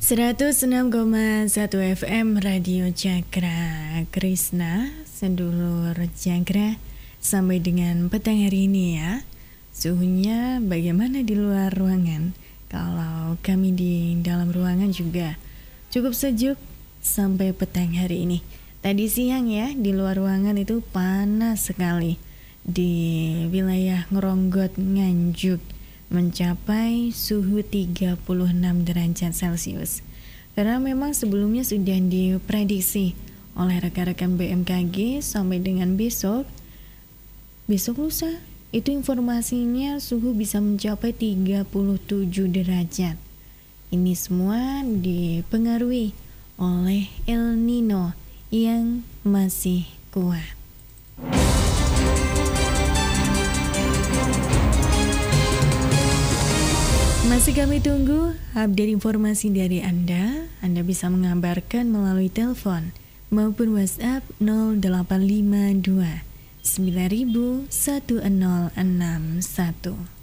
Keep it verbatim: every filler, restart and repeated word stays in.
seratus enam koma satu F M Radio Cakra Krisna, sedulur Cakra. Sampai dengan petang hari ini ya. Suhunya bagaimana di luar ruangan? Kalau kami di dalam ruangan juga cukup sejuk sampai petang hari ini. Tadi siang ya di luar ruangan itu panas sekali. Di wilayah Ngeronggot Nganjuk mencapai suhu tiga puluh enam derajat Celcius. Karena memang sebelumnya sudah diprediksi oleh rekan-rekan B M K G sampai dengan besok besok lusa itu informasinya suhu bisa mencapai tiga puluh tujuh derajat. Ini semua dipengaruhi oleh El Nino yang masih kuat. Masih kami tunggu update informasi dari Anda. Anda bisa mengabarkan melalui telepon maupun WhatsApp nol delapan lima dua sembilan satu nol enam satu.